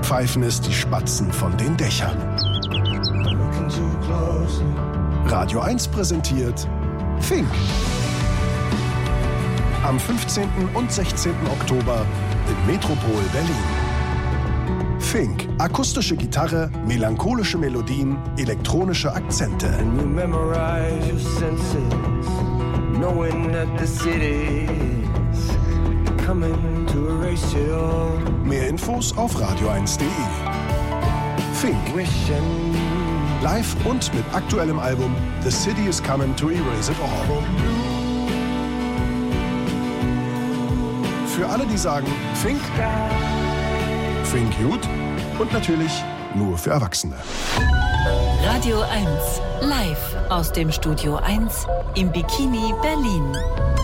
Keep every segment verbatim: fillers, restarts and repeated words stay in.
pfeifen es die Spatzen von den Dächern. Radio eins präsentiert Fink. Am fünfzehnten und sechzehnten Oktober im Metropol Berlin. Fink. Akustische Gitarre, melancholische Melodien, elektronische Akzente. Mehr Infos auf radio eins punkt de. Fink. Live und mit aktuellem Album The City is Coming to Erase It All. Für alle, die sagen Fink, Fink gut und natürlich nur für Erwachsene. Radio eins, live aus dem Studio eins im Bikini Berlin.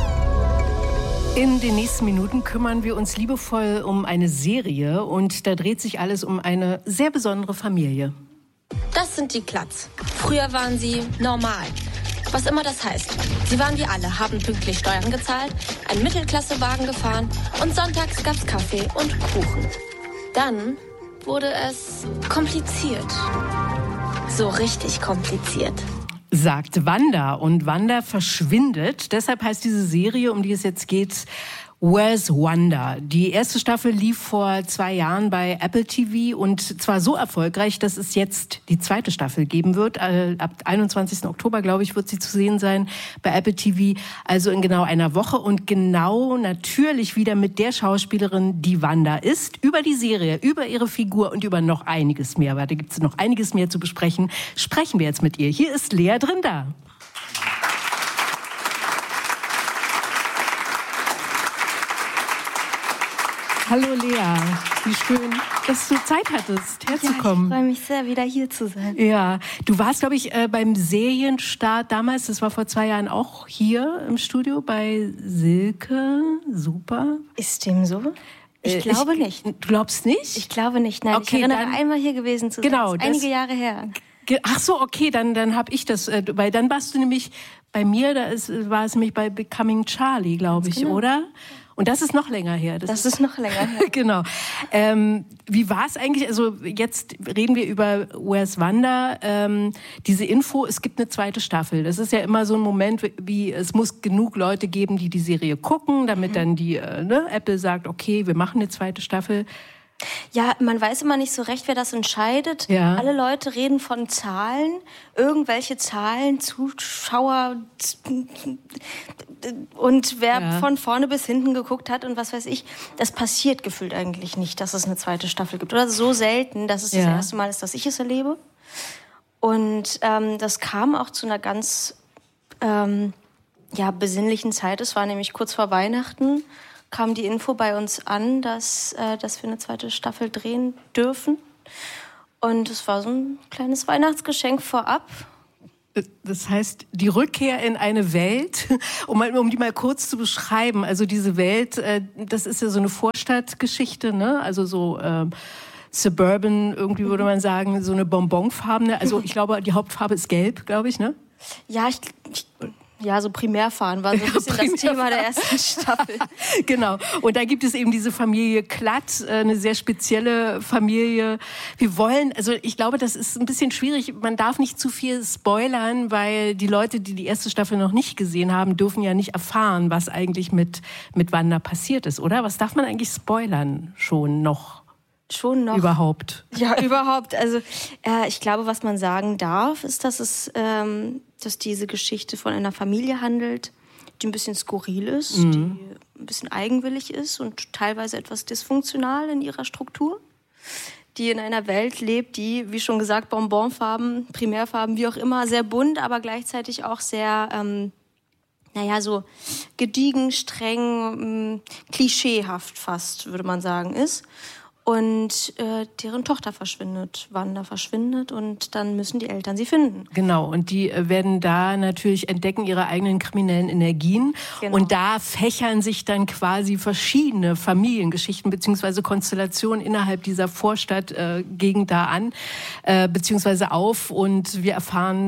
In den nächsten Minuten kümmern wir uns liebevoll um eine Serie und da dreht sich alles um eine sehr besondere Familie. Das sind die Klatz. Früher waren sie normal. Was immer das heißt. Sie waren wie alle, haben pünktlich Steuern gezahlt, einen Mittelklassewagen gefahren und sonntags gab's Kaffee und Kuchen. Dann wurde es kompliziert. So richtig kompliziert. Sagt Wanda. Und Wanda verschwindet. Deshalb heißt diese Serie, um die es jetzt geht, Where's Wanda? Die erste Staffel lief vor zwei Jahren bei Apple T V und zwar so erfolgreich, dass es jetzt die zweite Staffel geben wird. Ab einundzwanzigsten Oktober, glaube ich, wird sie zu sehen sein bei Apple T V. Also in genau einer Woche und genau natürlich wieder mit der Schauspielerin, die Wanda ist. Über die Serie, über ihre Figur und über noch einiges mehr. Weil da gibt es noch einiges mehr zu besprechen. Sprechen wir jetzt mit ihr. Hier ist Lea Drinda. Hallo Lea, wie schön, dass du Zeit hattest, herzukommen. Ja, ich freue mich sehr, wieder hier zu sein. Ja, du warst, glaube ich, beim Serienstart damals, das war vor zwei Jahren auch hier im Studio bei Silke. Super. Ist dem so? Ich glaube ich, nicht. Du glaubst nicht? Ich glaube nicht, nein. Okay, ich erinnere dann, einmal hier gewesen zu sein. Genau. Das ist einige Jahre her. Ach so, okay, dann, dann habe ich das, weil dann warst du nämlich bei mir, da ist, war es nämlich bei Becoming Charlie, glaube ich, genau. Oder? Und das ist noch länger her. Das, das ist, ist noch länger her. Genau. Ähm, wie war es eigentlich? Also jetzt reden wir über Where's Wanda. Ähm, diese Info, es gibt eine zweite Staffel. Das ist ja immer so ein Moment, wie es muss genug Leute geben, die die Serie gucken, damit mhm. dann die äh, ne, Apple sagt, okay, wir machen eine zweite Staffel. Ja, man weiß immer nicht so recht, wer das entscheidet. Ja. Alle Leute reden von Zahlen, irgendwelche Zahlen, Zuschauer und wer ja. von vorne bis hinten geguckt hat und was weiß ich. Das passiert gefühlt eigentlich nicht, dass es eine zweite Staffel gibt. Oder so selten, dass es ja. das erste Mal ist, dass ich es erlebe. Und ähm, das kam auch zu einer ganz ähm, ja, besinnlichen Zeit. Es war nämlich kurz vor Weihnachten. Kam die Info bei uns an, dass, äh, dass wir eine zweite Staffel drehen dürfen. Und es war so ein kleines Weihnachtsgeschenk vorab. Das heißt, die Rückkehr in eine Welt, um, mal, um die mal kurz zu beschreiben. Also diese Welt, äh, das ist ja so eine Vorstadtgeschichte, ne? Also so äh, Suburban, irgendwie würde man sagen, so eine bonbonfarbene. Also ich glaube, die Hauptfarbe ist gelb, glaube ich, ne? Ja, ich... ich Ja, so Primärfahren war so ein bisschen das Thema der ersten Staffel. Genau. Und da gibt es eben diese Familie Klatt, eine sehr spezielle Familie. Wir wollen, also ich glaube, das ist ein bisschen schwierig. Man darf nicht zu viel spoilern, weil die Leute, die die erste Staffel noch nicht gesehen haben, dürfen ja nicht erfahren, was eigentlich mit, mit Wanda passiert ist, oder? Was darf man eigentlich spoilern schon noch? Schon noch. Überhaupt. Ja, überhaupt. Also äh, ich glaube, was man sagen darf, ist, dass es, ähm, dass diese Geschichte von einer Familie handelt, die ein bisschen skurril ist, mhm. die ein bisschen eigenwillig ist und teilweise etwas dysfunktional in ihrer Struktur, die in einer Welt lebt, die, wie schon gesagt, Bonbonfarben, Primärfarben, wie auch immer, sehr bunt, aber gleichzeitig auch sehr, ähm, naja, so gediegen, streng, ähm, klischeehaft fast, würde man sagen, ist. Und äh, deren Tochter verschwindet, Wanda verschwindet und dann müssen die Eltern sie finden. Genau, und die äh, werden da natürlich entdecken ihre eigenen kriminellen Energien. Genau. Und da fächern sich dann quasi verschiedene Familiengeschichten beziehungsweise Konstellationen innerhalb dieser Vorstadtgegend äh, da an, äh, beziehungsweise auf. Und wir erfahren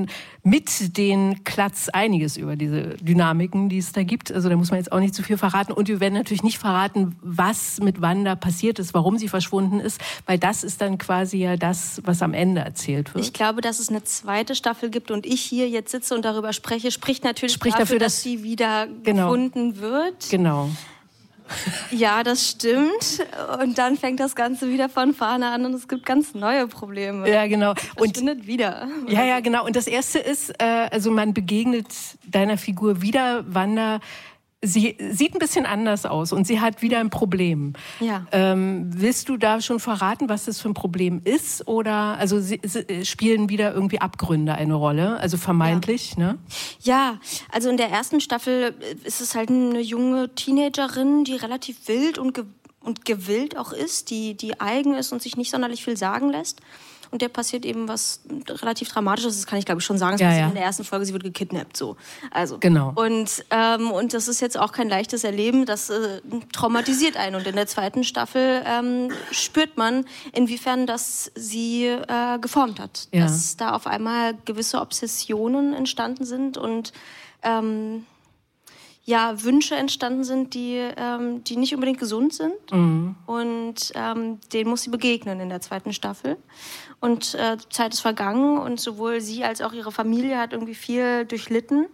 mit den Klatz einiges über diese Dynamiken, die es da gibt. Also da muss man jetzt auch nicht zu viel verraten. Und wir werden natürlich nicht verraten, was mit Wanda passiert ist, warum sie verschwunden ist, weil das ist dann quasi ja das, was am Ende erzählt wird. Ich glaube, dass es eine zweite Staffel gibt und ich hier jetzt sitze und darüber spreche, spricht natürlich spricht dafür, dafür, dass, dass sie wieder genau. gefunden wird. Genau. Ja, das stimmt. Und dann fängt das Ganze wieder von vorne an und es gibt ganz neue Probleme. Ja, genau. Und findet wieder. Ja, ja, genau. Und das Erste ist, äh, also man begegnet deiner Figur wieder, Wanda. Sie sieht ein bisschen anders aus und sie hat wieder ein Problem. Ja. Ähm, willst du da schon verraten, was das für ein Problem ist? Oder also sie, sie spielen wieder irgendwie Abgründe eine Rolle, also vermeintlich, ja. ne? Ja, also in der ersten Staffel ist es halt eine junge Teenagerin, die relativ wild und, ge- und gewillt auch ist, die, die eigen ist und sich nicht sonderlich viel sagen lässt. Und der passiert eben was relativ Dramatisches, das kann ich glaube ich schon sagen. Das ja, passiert ja. in der ersten Folge, sie wird gekidnappt. So. Also, genau. Und, ähm, und das ist jetzt auch kein leichtes Erleben, das äh, traumatisiert einen. Und in der zweiten Staffel ähm, spürt man, inwiefern das sie äh, geformt hat. Ja. Dass da auf einmal gewisse Obsessionen entstanden sind und ähm, ja, Wünsche entstanden sind, die, ähm, die nicht unbedingt gesund sind. Mhm. Und ähm, denen muss sie begegnen in der zweiten Staffel. Und äh, Zeit ist vergangen und sowohl sie als auch ihre Familie hat irgendwie viel durchlitten.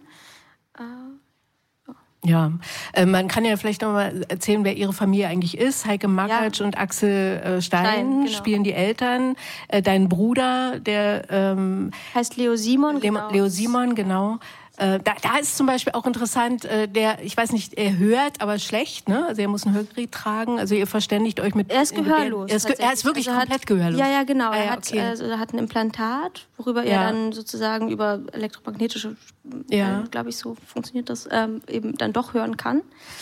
Äh, Ja, äh, man kann ja vielleicht noch mal erzählen, wer ihre Familie eigentlich ist. Heike Makatsch Ja. und Axel äh, Stein, Stein, genau. spielen die Eltern. Äh, dein Bruder, der ähm, heißt Leo Simon. Leo, Genau. Leo Simon, genau. Äh, da, da ist zum Beispiel auch interessant, äh, der, ich weiß nicht, er hört, aber schlecht, ne? Also er muss ein Hörgerät tragen. Also ihr verständigt euch mit... Er ist gehörlos. Er ist, ge- er ist wirklich Also komplett hat, gehörlos. Ja, ja, genau. Ah, er, ja, hat, okay. also, er hat ein Implantat, worüber Ja. er dann sozusagen über elektromagnetische, Ja. äh, glaube ich, so funktioniert das, ähm, eben dann doch hören kann.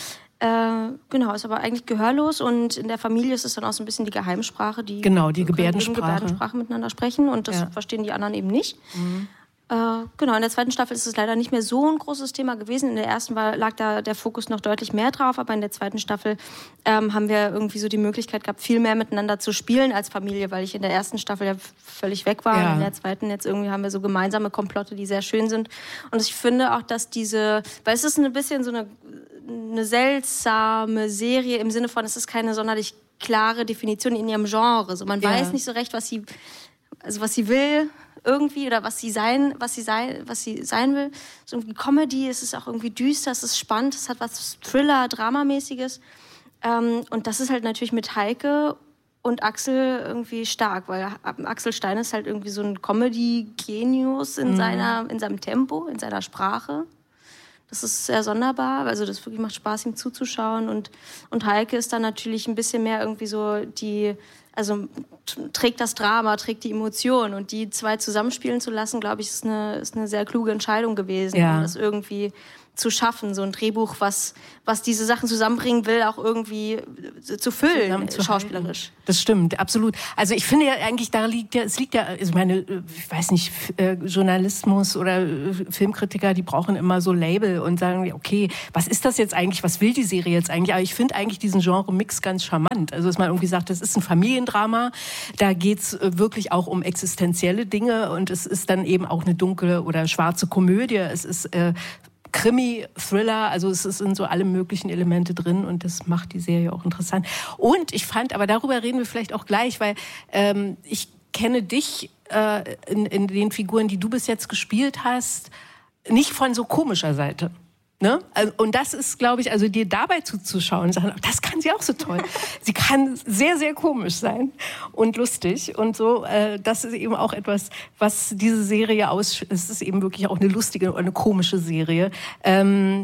Äh, genau, ist aber eigentlich gehörlos und in der Familie ist es dann auch so ein bisschen die Geheimsprache, die, Genau, die können Gebärdensprache. eben Gebärdensprache miteinander sprechen und das Ja. verstehen die anderen eben nicht. Mhm. Äh, genau, in der zweiten Staffel ist es leider nicht mehr so ein großes Thema gewesen. In der ersten war, lag da der Fokus noch deutlich mehr drauf, aber in der zweiten Staffel ähm, haben wir irgendwie so die Möglichkeit gehabt, viel mehr miteinander zu spielen als Familie, weil ich in der ersten Staffel ja völlig weg war. Ja. Und in der zweiten jetzt irgendwie haben wir so gemeinsame Komplotte, die sehr schön sind. Und ich finde auch, dass diese, weil es ist ein bisschen so eine, eine seltsame Serie im Sinne von, es ist keine sonderlich klare Definition in ihrem Genre. So, man Ja. weiß nicht so recht, was sie, also was sie will irgendwie oder was sie sein, was sie sein, was sie sein will. Es ist irgendwie Comedy, es ist auch irgendwie düster, es ist spannend, es hat was Thriller, Dramamäßiges. Ähm, und das ist halt natürlich mit Heike und Axel irgendwie stark, weil Axel Stein ist halt irgendwie so ein Comedy-Genius in Mhm. seiner, in seinem Tempo, in seiner Sprache. Das ist sehr sonderbar, also das wirklich macht Spaß, ihm zuzuschauen. Und, und Heike ist dann natürlich ein bisschen mehr irgendwie so die, also t- trägt das Drama, trägt die Emotion. Und die zwei zusammenspielen zu lassen, glaube ich, ist eine, ist eine sehr kluge Entscheidung gewesen, Ja. um das irgendwie zu schaffen. So ein Drehbuch, was, was diese Sachen zusammenbringen will, auch irgendwie zu füllen, Zusammenzuhalten. schauspielerisch. Das stimmt, absolut. Also ich finde ja eigentlich, da liegt ja, es liegt ja, also meine, ich weiß nicht, äh, Journalismus oder äh, Filmkritiker, die brauchen immer so Label und sagen, okay, was ist das jetzt eigentlich, was will die Serie jetzt eigentlich? Aber ich finde eigentlich diesen Genre-Mix ganz charmant. Also dass man irgendwie sagt, das ist ein Familiendrama, da geht's äh, wirklich auch um existenzielle Dinge und es ist dann eben auch eine dunkle oder schwarze Komödie. Es ist äh, Krimi, Thriller, also es sind so alle möglichen Elemente drin und das macht die Serie auch interessant. Und ich fand, aber darüber reden wir vielleicht auch gleich, weil ähm, ich kenne dich äh, in, in den Figuren, die du bis jetzt gespielt hast, nicht von so komischer Seite. Ne? Und das ist, glaube ich, also dir dabei zuzuschauen und sagen, das kann sie auch so toll. Sie kann sehr, sehr komisch sein und lustig und so. Äh, das ist eben auch etwas, was diese Serie aus. Es ist eben wirklich auch eine lustige und eine komische Serie. Ähm,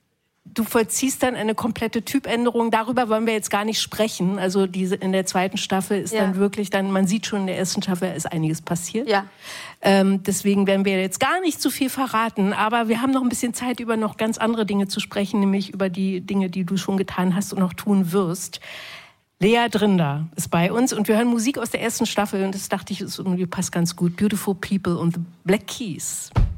Du vollziehst dann eine komplette Typänderung. Darüber wollen wir jetzt gar nicht sprechen. Also diese in der zweiten Staffel ist Ja. dann wirklich dann, man sieht schon in der ersten Staffel ist einiges passiert. Ja. Ähm, deswegen werden wir jetzt gar nicht zu viel verraten. Aber wir haben noch ein bisschen Zeit, über noch ganz andere Dinge zu sprechen, nämlich über die Dinge, die du schon getan hast und noch tun wirst. Lea Drinder ist bei uns und wir hören Musik aus der ersten Staffel und das dachte ich, ist irgendwie passt ganz gut. Beautiful People und The Black Keys.